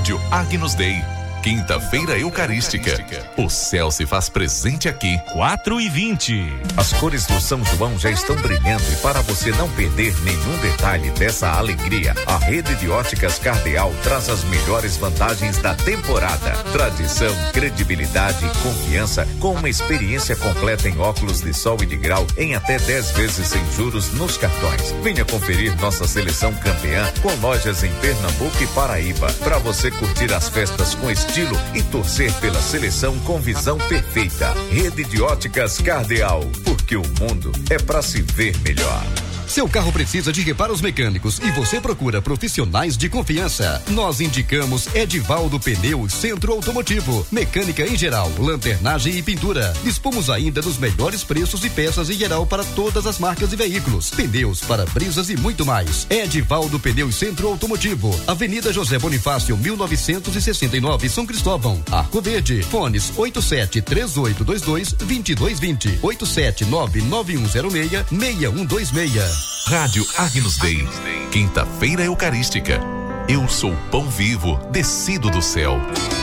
Rádio Agnus Dei. Quinta-feira Eucarística. O céu se faz presente aqui. 4h20. As cores do São João já estão brilhando e para você não perder nenhum detalhe dessa alegria, a rede de óticas Cardeal traz as melhores vantagens da temporada. Tradição, credibilidade e confiança com uma experiência completa em óculos de sol e de grau em até 10 vezes sem juros nos cartões. Venha conferir nossa seleção campeã com lojas em Pernambuco e Paraíba para você curtir as festas com estilo e torcer pela seleção com visão perfeita. Rede de óticas Cardeal, porque o mundo é para se ver melhor. Seu carro precisa de reparos mecânicos e você procura profissionais de confiança. Nós indicamos Edivaldo Pneus Centro Automotivo. Mecânica em geral, lanternagem e pintura. Dispomos ainda dos melhores preços e peças em geral para todas as marcas e veículos. Pneus, para-brisas e muito mais. Edivaldo Pneus Centro Automotivo. Avenida José Bonifácio, 1969, São Cristóvão. Arco Verde. Fones 873822-2220. 8799106-6126. Rádio Agnus Dei. Quinta-feira Eucarística. Eu sou o pão vivo, descido do céu.